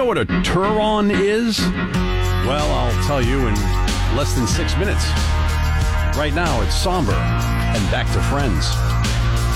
know what a Turon is? Well, I'll tell you in less than 6 minutes. Right now, it's somber and back to Friends.